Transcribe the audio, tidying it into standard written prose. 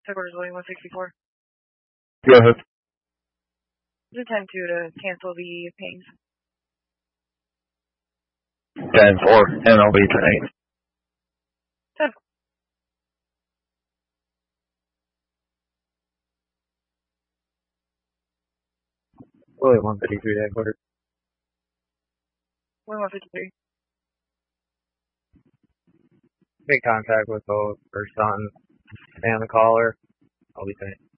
Headquarters William 164. Go ahead. Is it time to cancel the pings? 10-4, and I'll be 10-8. 10. William 153 headquarters. William 153. Make contact with both her son and the caller. I'll be 10-8.